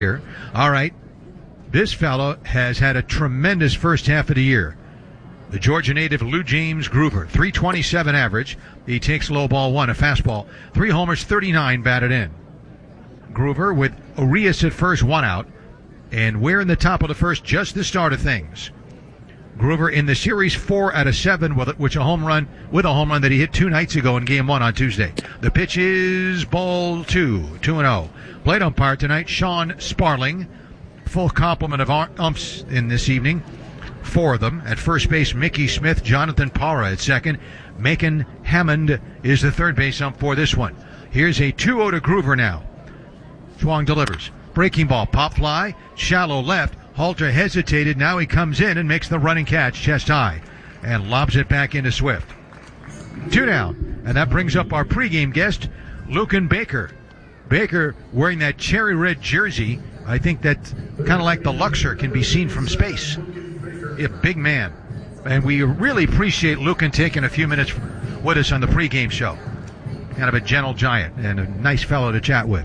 here. All right. This fellow has had a tremendous first half of the year. The Georgia native Lou James Groover, 327 average. He takes low ball one, a fastball. 3 homers, 39 batted in. Groover with Urias at first, 1 out. And we're in the top of the first, just the start of things. Groover in the series 4 out of 7 with a home run that he hit 2 nights ago in game 1 on Tuesday. The pitch is ball 2-0. Plate umpire tonight, Sean Sparling. Full complement of umps in this evening. 4 of them. At first base, Mickey Smith, Jonathan Parra at second. Macon Hammond is the third base ump for this one. Here's a 2-0 to Groover now. Zhuang delivers. Breaking ball, pop fly, shallow left. Halter hesitated. Now he comes in and makes the running catch chest high and lobs it back into Swift. 2 down. And that brings up our pregame guest, Luken Baker. Baker wearing that cherry red jersey. I think that kind of like the Luxor can be seen from space. A big man. And we really appreciate Luken taking a few minutes with us on the pregame show. Kind of a gentle giant and a nice fellow to chat with.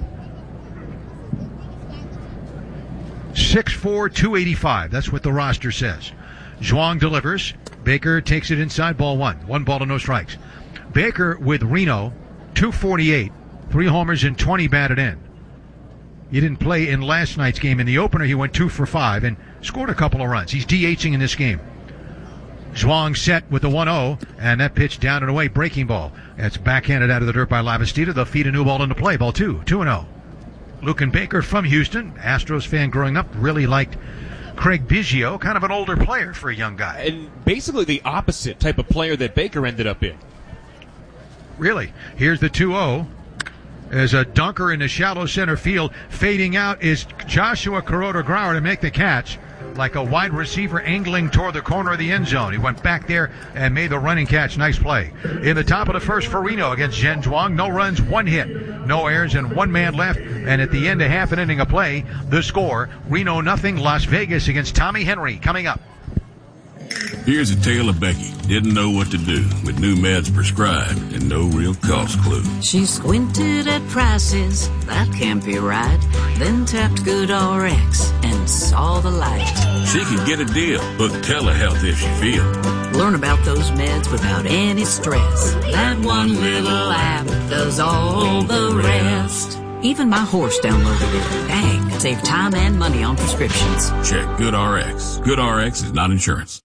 6'4", 285. That's what the roster says. Zhuang delivers. Baker takes it inside, ball 1. 1 ball to no strikes. Baker with Reno, 248. 3 homers and 20 batted in. He didn't play in last night's game. In the opener, he went 2 for 5 and scored a couple of runs. He's DHing in this game. Zhuang set with the 1-0, and that pitch down and away, breaking ball. That's backhanded out of the dirt by Lavastida. They'll feed a new ball into play. Ball 2-0. Luken Baker from Houston, Astros fan growing up, really liked Craig Biggio, kind of an older player for a young guy. And basically the opposite type of player that Baker ended up in. Really. Here's the 2-0. As a dunker in the shallow center field, fading out is Joshua Kuroda-Grauer to make the catch. Like a wide receiver angling toward the corner of the end zone. He went back there and made the running catch. Nice play. In the top of the first for Reno against Zhen Zhuang. No runs, 1 hit. No errors and 1 man left. And at the end of half an inning of play, the score, Reno 0, Las Vegas against Tommy Henry coming up. Here's a tale of Becky. Didn't know what to do with new meds prescribed and no real cost clue. She squinted at prices, that can't be right. Then tapped GoodRx and saw the light. She can get a deal. Book telehealth if she feels. Learn about those meds without any stress. That one little app does all the rest. Even my horse downloaded it. Dang, save time and money on prescriptions. Check GoodRx. GoodRx is not insurance.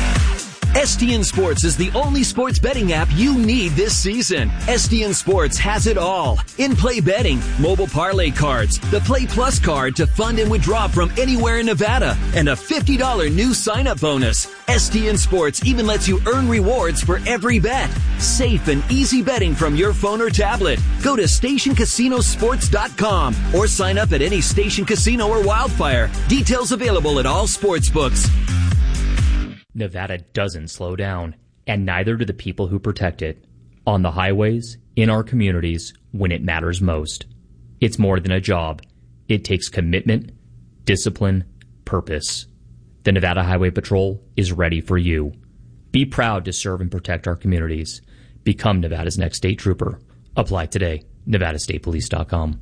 STN Sports is the only sports betting app you need this season. STN Sports has it all. In-play betting, mobile parlay cards, the Play Plus card to fund and withdraw from anywhere in Nevada, and a $50 new sign-up bonus. STN Sports even lets you earn rewards for every bet. Safe and easy betting from your phone or tablet. Go to StationCasinoSports.com or sign up at any Station Casino or Wildfire. Details available at all sportsbooks. Nevada doesn't slow down, and neither do the people who protect it. On the highways, in our communities, when it matters most. It's more than a job. It takes commitment, discipline, purpose. The Nevada Highway Patrol is ready for you. Be proud to serve and protect our communities. Become Nevada's next state trooper. Apply today. NevadaStatePolice.com.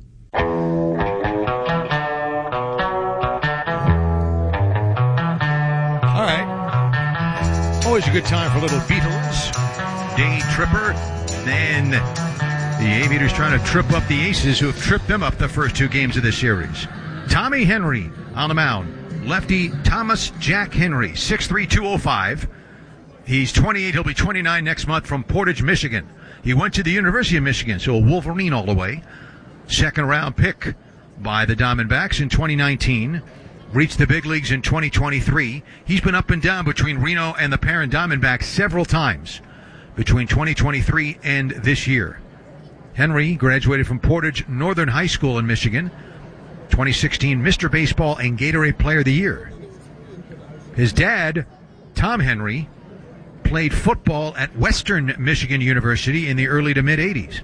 All right. Always a good time for little Beatles. Day tripper. Then the Aviators trying to trip up the Aces, who have tripped them up the first 2 games of this series. Tommy Henry on the mound. Lefty Thomas Jack Henry, 6'3", 205. He's 28. He'll be 29 next month from Portage, Michigan. He went to the University of Michigan, so a Wolverine all the way. Second round pick by the Diamondbacks in 2019. Reached the big leagues in 2023. He's been up and down between Reno and the parent Diamondbacks several times between 2023 and this year. Henry graduated from Portage Northern High School in Michigan. 2016 Mr. Baseball and Gatorade Player of the Year. His dad, Tom Henry, played football at Western Michigan University in the early to mid-'80s.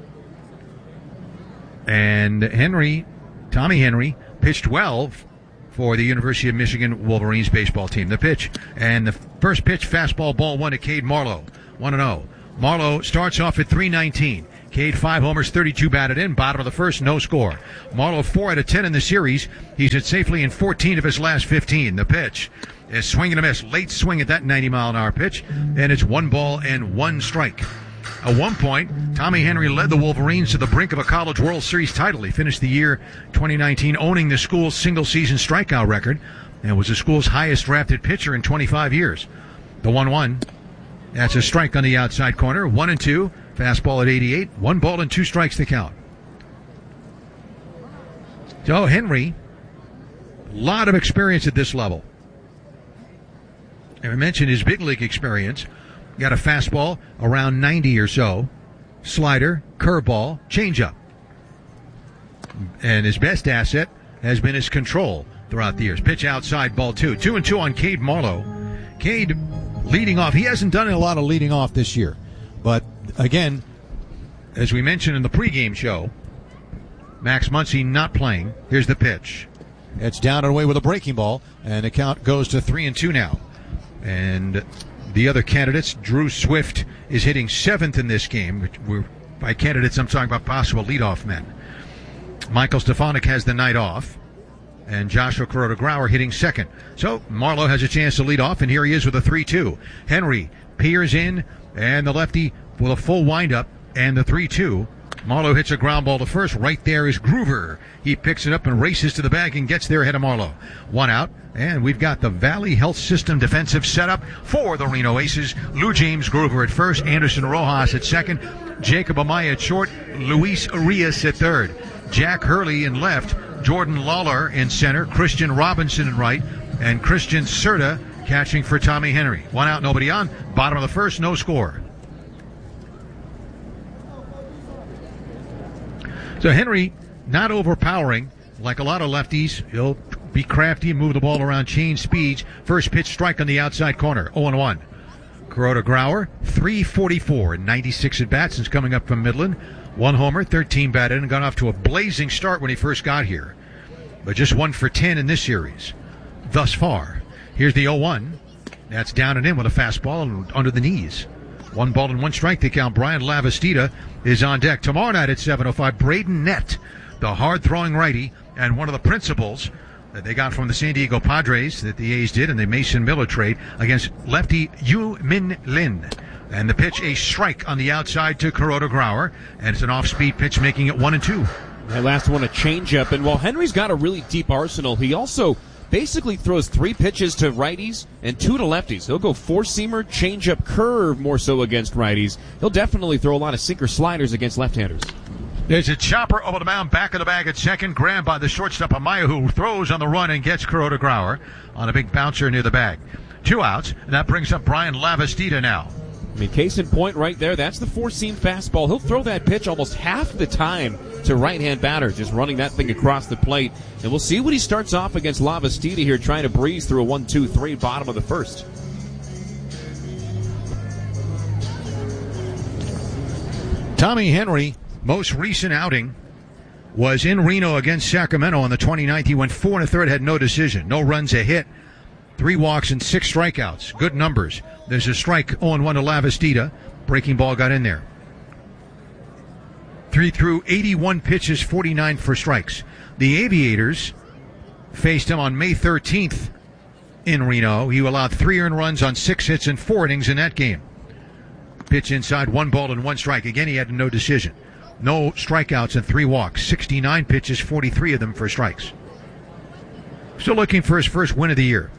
And Tommy Henry, pitched well for the University of Michigan Wolverines baseball team. The pitch, and the first pitch, fastball, ball 1 to Cade Marlowe, 1-0. Marlowe starts off at 319. Cade 5 homers, 32 batted in. Bottom of the first, no score. Marlowe 4 out of 10 in the series. He's hit safely in 14 of his last 15. The pitch is swing and a miss. Late swing at that 90-mile-an-hour pitch, and it's 1-1 strike. At one point, Tommy Henry led the Wolverines to the brink of a College World Series title. He finished the year 2019 owning the school's single-season strikeout record and was the school's highest drafted pitcher in 25 years. The 1-1, that's a strike on the outside corner. 1-2, fastball at 88. 1 ball and 2 strikes to count. So Henry, a lot of experience at this level. And I mentioned his big league experience. Got a fastball around 90 or so, slider, curveball, changeup. And his best asset has been his control throughout the years. Pitch outside, ball 2. 2-2 on Cade Marlowe. Cade leading off. He hasn't done a lot of leading off this year. But again, as we mentioned in the pregame show, Max Muncy not playing. Here's the pitch. It's down and away with a breaking ball, and the count goes to 3-2 now. And the other candidates, Drew Swift is hitting 7th in this game. By candidates, I'm talking about possible leadoff men. Michael Stefanik has the night off, and Joshua Kuroda-Grauer hitting 2nd. So Marlowe has a chance to lead off, and here he is with a 3-2. Henry peers in, and the lefty with a full windup, and the 3-2. Marlowe hits a ground ball to first. Right there is Groover. He picks it up and races to the bag and gets there ahead of Marlowe. 1 out, and we've got the Valley Health System defensive setup for the Reno Aces. Lou James Groover at first, Anderson Rojas at second, Jacob Amaya at short, Luis Arias at third, Jack Hurley in left, Jordan Lawler in center, Christian Robinson in right, and Christian Serta catching for Tommy Henry. 1 out, nobody on. Bottom of the first, no score. So Henry, not overpowering like a lot of lefties. He'll be crafty and move the ball around change speeds. First pitch strike on the outside corner, 0-1. Kuroda-Grauer, 344 and 96 at-bats since coming up from Midland. 1 homer, 13 batted, and got off to a blazing start when he first got here. But just 1 for 10 in this series thus far. Here's the 0-1. That's down and in with a fastball and under the knees. 1 ball and 1 strike to count. Brian Lavastida is on deck. Tomorrow night at 7:05, Braden Nett, the hard-throwing righty, and one of the principals that they got from the San Diego Padres that the A's did in the Mason Miller trade against lefty Yu Min Lin. And the pitch, a strike on the outside to Kuroda-Grauer, and it's an off-speed pitch, making it 1-2. That last one a changeup, and while Henry's got a really deep arsenal, he also basically throws 3 pitches to righties and 2 to lefties. He'll go 4-seamer, changeup, curve more so against righties. He'll definitely throw a lot of sinker sliders against left-handers. There's a chopper over the mound, back of the bag at second, grabbed by the shortstop Amaya, who throws on the run and gets Kuroda-Grauer on a big bouncer near the bag. 2 outs, and that brings up Brian Lavastida now. I mean, case in point right there, that's the 4-seam fastball. He'll throw that pitch almost half the time to right-hand batters, just running that thing across the plate. And we'll see what he starts off against Lavastida here, trying to breeze through a 1-2-3 bottom of the first. Tommy Henry, most recent outing was in Reno against Sacramento on the 29th. He went 4 1/3, had no decision, no runs, a hit, 3 walks and 6 strikeouts. Good numbers. There's a strike 0-1 to Lavastida. Breaking ball got in there. 3 through 81 pitches, 49 for strikes. The Aviators faced him on May 13th in Reno. He allowed 3 earned runs on 6 hits and 4 innings in that game. Pitch inside, 1 ball and 1 strike. Again, he had no decision. No strikeouts and 3 walks. 69 pitches, 43 of them for strikes. Still looking for his first win of the year.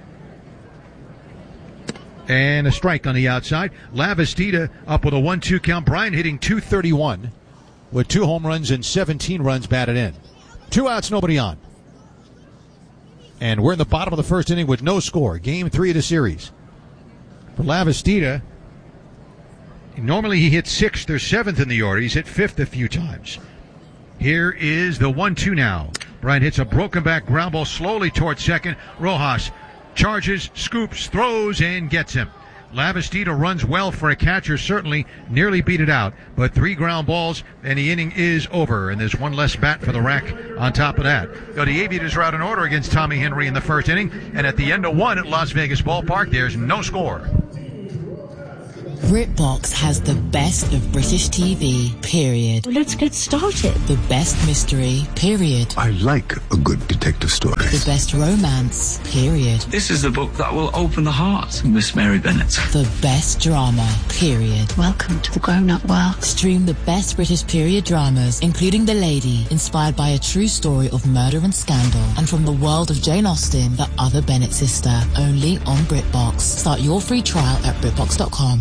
And a strike on the outside. Lavastida up with a 1-2 count. Bryant hitting .231 with 2 home runs and 17 runs batted in. 2 outs, nobody on. And we're in the bottom of the first inning with no score. Game 3 of the series. For Lavastida, normally he hits 6th or 7th in the order. He's hit 5th a few times. Here is the 1-2 now. Bryant hits a broken back ground ball slowly towards second. Rojas charges, scoops, throws, and gets him. Lavastida runs well for a catcher, certainly nearly beat it out, but 3 ground balls, and the inning is over, and there's 1 less bat for the rack on top of that. So the Aviators are out in order against Tommy Henry in the first inning, and at the end of 1 at Las Vegas Ballpark, there's no score. BritBox has the best of British TV, period. Let's get started. The best mystery, period. I like a good detective story. The best romance, period. This is the book that will open the heart of Miss Mary Bennet. The best drama, period. Welcome to the grown-up world. Stream the best British period dramas, including The Lady, inspired by a true story of murder and scandal, and from the world of Jane Austen, the other Bennet sister, only on BritBox. Start your free trial at BritBox.com.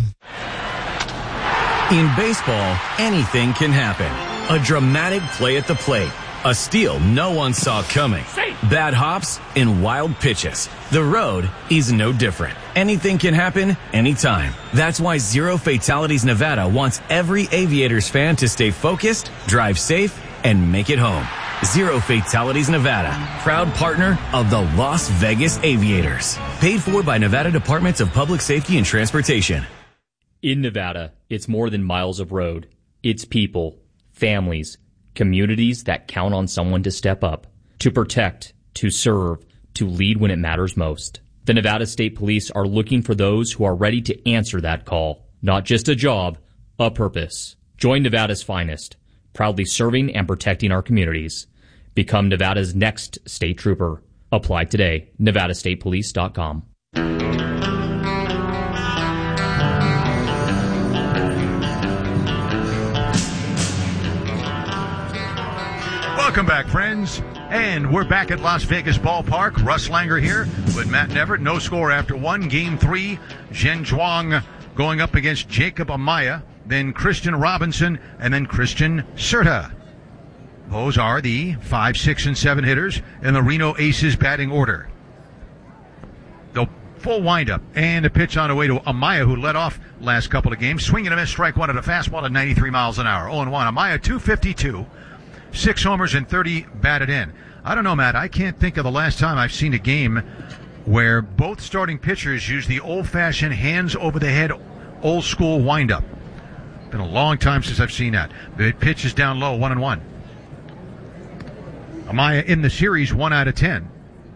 In baseball, anything can happen. A dramatic play at the plate. A steal no one saw coming. Bad hops and wild pitches. The road is no different. Anything can happen anytime. That's why Zero Fatalities Nevada wants every Aviators fan to stay focused, drive safe, and make it home. Zero Fatalities Nevada, proud partner of the Las Vegas Aviators. Paid for by Nevada Departments of Public Safety and Transportation. In Nevada, it's more than miles of road. It's people, families, communities that count on someone to step up, to protect, to serve, to lead when it matters most. The Nevada State Police are looking for those who are ready to answer that call. Not just a job, a purpose. Join Nevada's finest, proudly serving and protecting our communities. Become Nevada's next state trooper. Apply today. NevadaStatePolice.com. Welcome back, friends. And we're back at Las Vegas Ballpark. Russ Langer here with Matt Neverett. No score after one. Game 3, Zhen Zhuang going up against Jacob Amaya, then Christian Robinson, and then Christian Serta. Those are the 5, 6, and 7 hitters in the Reno Aces batting order. The full windup and a pitch on the way to Amaya, who led off last couple of games. Swinging a miss, strike one at a fastball at 93 miles an hour. 0-1. Amaya, 252. 6 homers and 30 batted in. I don't know, Matt. I can't think of the last time I've seen a game where both starting pitchers use the old-fashioned hands-over-the-head, old-school windup. Been a long time since I've seen that. The pitch is down low, 1-1. Amaya in the series, 1 out of 10.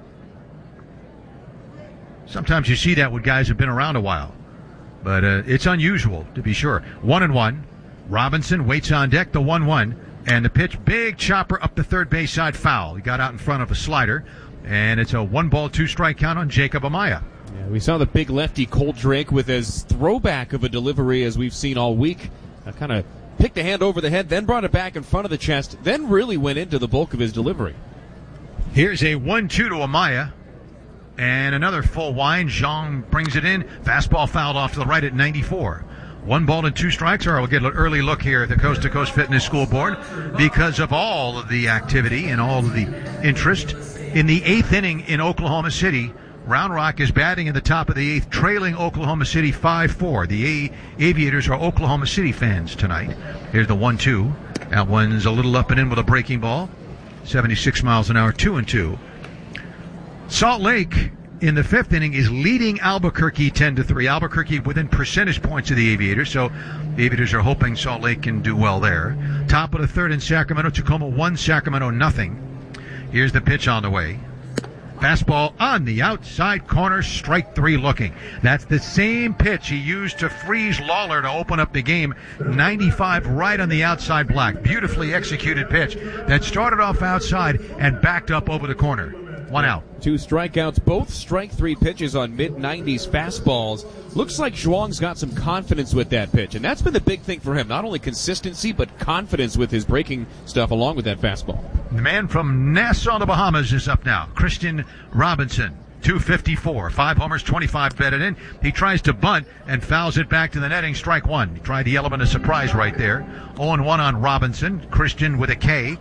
Sometimes you see that with guys who've been around a while, but it's unusual, to be sure. 1-1. Robinson waits on deck, the 1-1. And the pitch, big chopper up the third base side, foul. He got out in front of a slider, and it's a 1-ball, 2-strike count on Jacob Amaya. Yeah, we saw the big lefty Cole Drake with as throwback of a delivery as we've seen all week. Kind of picked the hand over the head, then brought it back in front of the chest, then really went into the bulk of his delivery. Here's a 1-2 to Amaya, and another full wind. Zhang brings it in. Fastball fouled off to the right at 94. 1 ball and 2 strikes, or we'll get an early look here at the Coast to Coast Fitness School Board because of all of the activity and all of the interest. In the 8th inning in Oklahoma City, Round Rock is batting in the top of the 8th, trailing Oklahoma City 5-4. The Aviators are Oklahoma City fans tonight. Here's the 1-2. That one's a little up and in with a breaking ball. 76 miles an hour, 2-2. Salt Lake in the 5th inning is leading Albuquerque 10-3. Albuquerque within percentage points of the Aviators, so the Aviators are hoping Salt Lake can do well there. Top of the 3rd in Sacramento, Tacoma 1, Sacramento nothing. Here's the pitch on the way. Fastball on the outside corner, strike 3 looking. That's the same pitch he used to freeze Lawler to open up the game. 95 right on the outside block. Beautifully executed pitch that started off outside and backed up over the corner. 1 out. 2 strikeouts, both strike 3 pitches on mid-90s fastballs. Looks like Zhuang's got some confidence with that pitch, and that's been the big thing for him. Not only consistency, but confidence with his breaking stuff along with that fastball. The man from Nassau, the Bahamas is up now. Christian Robinson, 254, 5 homers, 25 batted in. He tries to bunt and fouls it back to the netting, strike 1. He tried the element of surprise right there. 0-1 on Robinson. Christian with a K,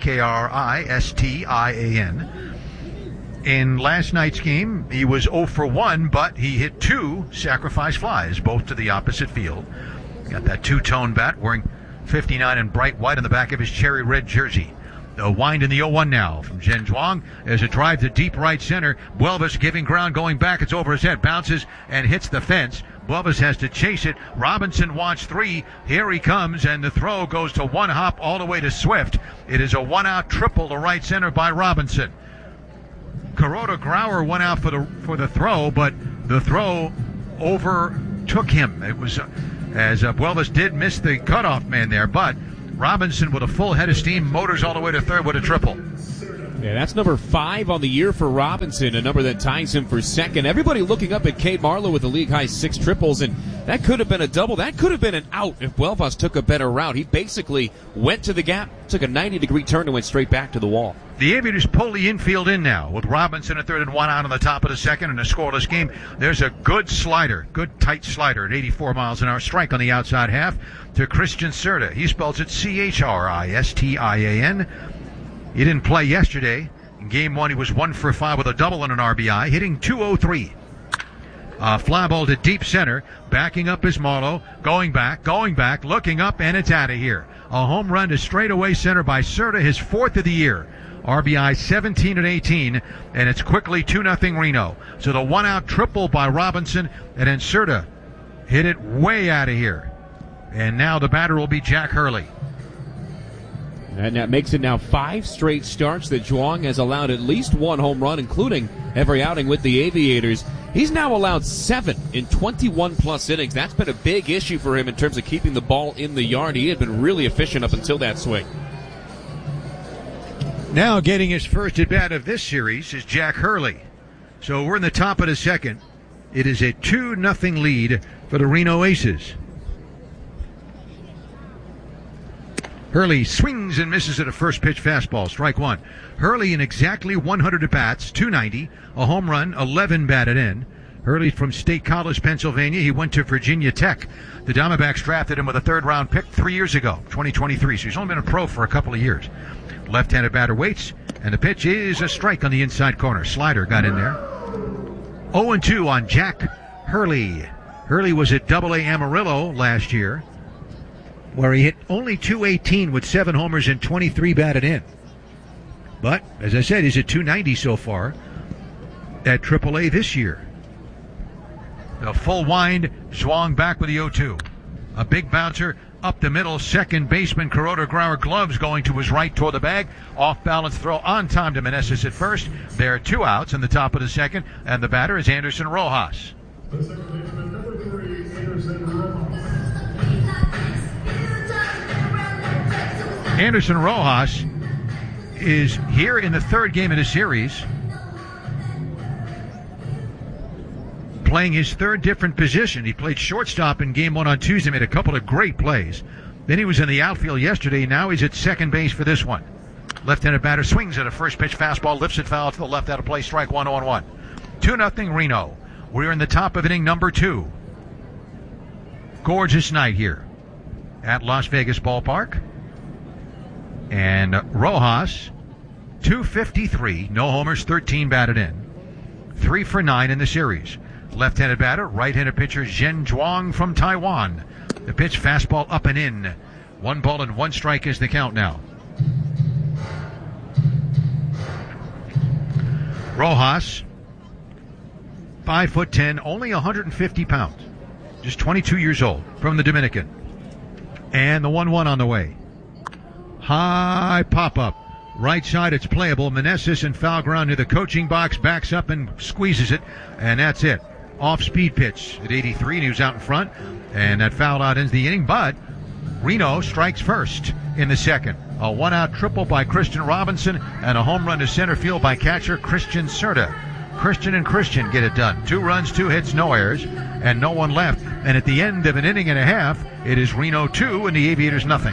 K-R-I-S-T-I-A-N. In last night's game, he was 0 for 1, but he hit 2 sacrifice flies, both to the opposite field. Got that two-tone bat, wearing 59 in bright white on the back of his cherry red jersey. The wind in the 0-1 now from Zhen Zhuang. There's a drive to deep right center. Buelvis giving ground, going back. It's over his head, bounces and hits the fence. Buelvis has to chase it. Robinson wants 3. Here he comes, and the throw goes to 1 hop all the way to Swift. It is a 1-out triple to right center by Robinson. Kuroda Grauer went out for the throw, but the throw overtook him. It was as Buelvis did miss the cutoff man there, but Robinson with a full head of steam motors all the way to third with a triple. Yeah, that's number 5 on the year for Robinson, a number that ties him for second. Everybody looking up at Cade Marlowe with the league-high 6 triples, and that could have been a double. That could have been an out if Buelvis took a better route. He basically went to the gap, took a 90-degree turn, and went straight back to the wall. The Aviators pull the infield in now with Robinson at third and 1 out on the top of the second in a scoreless game. There's a good slider, good tight slider at 84 miles an hour. Strike on the outside half to Christian Serta. He spells it Christian. He didn't play yesterday. In game 1, he was 1 for 5 with a double and an RBI, hitting .203. Fly ball to deep center. Backing up is Marlowe. Going back, looking up, and it's out of here. A home run to straightaway center by Serta, his 4th of the year. RBI 17 and 18, and it's quickly 2-0 Reno. So the 1-out triple by Robinson, and then Serta hit it way out of here. And now the batter will be Jack Hurley. And that makes it now 5 straight starts that Zhuang has allowed at least 1 home run, including every outing with the Aviators. He's now allowed 7 in 21-plus innings. That's been a big issue for him in terms of keeping the ball in the yard. He had been really efficient up until that swing. Now getting his first at-bat of this series is Jack Hurley. So we're in the top of the second. It is a 2-0 lead for the Reno Aces. Hurley swings and misses at a first pitch fastball, strike 1. Hurley in exactly 100 at-bats, 290, a home run, 11 batted in. Hurley from State College, Pennsylvania. He went to Virginia Tech. The Diamondbacks drafted him with a 3rd-round pick 3 years ago, 2023. So he's only been a pro for a couple of years. Left-handed batter waits, and the pitch is a strike on the inside corner. Slider got in there. 0-2 on Jack Hurley. Hurley was at AA Amarillo last year, where he hit only .218 with 7 homers and 23 batted in. But, as I said, he's at .290 so far at AAA this year. The full wind, Zhuang back with the 0-2. A big bouncer up the middle, second baseman Kuroda Grauer, gloves going to his right toward the bag. Off balance throw on time to Meneses at first. There are 2 outs in the top of the second, and the batter is Anderson Rojas. Anderson Rojas is here in the 3rd game of the series, playing his 3rd different position. He played shortstop in game 1 on Tuesday, made a couple of great plays. Then he was in the outfield yesterday. Now he's at second base for this one. Left-handed batter swings at a first pitch fastball, lifts it foul to the left out of play, strike 1 on 1. 2-0 Reno. We're in the top of inning number 2. Gorgeous night here at Las Vegas Ballpark. And Rojas, 253, no homers, 13 batted in. 3 for 9 in the series. Left-handed batter, right-handed pitcher Zhen Zhuang from Taiwan. The pitch, fastball up and in. 1 ball and 1 strike is the count now. Rojas, 5'10", only 150 pounds. Just 22 years old, from the Dominican. And the 1-1 on the way. High pop-up. Right side, it's playable. Meneses in foul ground near the coaching box, backs up and squeezes it, and that's it. Off-speed pitch at 83, and he was out in front, and that foul out ends the inning, but Reno strikes first in the second. A 1-out triple by Christian Robinson, and a home run to center field by catcher Christian Serta. Christian and Christian get it done. 2 runs, 2 hits, no errors, and no one left. And at the end of an inning and a half, it is Reno 2 and the Aviators nothing.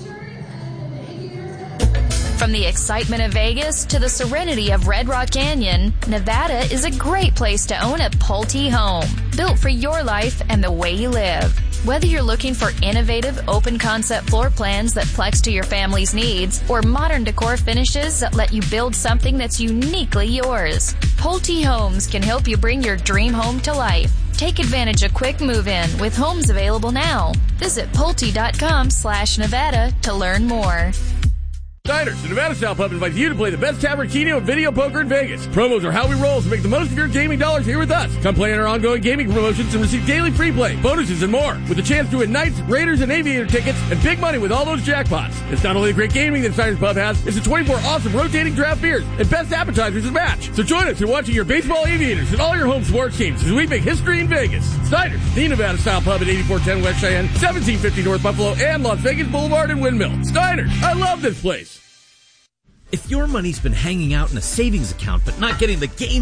From the excitement of Vegas to the serenity of Red Rock Canyon, Nevada is a great place to own a Pulte home, built for your life and the way you live. Whether you're looking for innovative, open-concept floor plans that flex to your family's needs, or modern decor finishes that let you build something that's uniquely yours, Pulte Homes can help you bring your dream home to life. Take advantage of quick move-in with homes available now. Visit Pulte.com/Nevada to learn more. Snyder's, the Nevada Style Pub, invites you to play the best Tavern Keno and video poker in Vegas. Promos are how we roll, so make the most of your gaming dollars here with us. Come play in our ongoing gaming promotions and receive daily free play, bonuses, and more. With a chance to win Knights, Raiders, and Aviator tickets, and big money with all those jackpots. It's not only the great gaming that Snyder's Pub has, it's the 24 awesome rotating draft beers and best appetizers to match. So join us in watching your baseball Aviators and all your home sports teams as we make history in Vegas. Snyder's, the Nevada Style Pub at 8410 West Cheyenne, 1750 North Buffalo, and Las Vegas Boulevard and Windmill. Snyder's, I love this place. If your money's been hanging out in a savings account but not getting the gain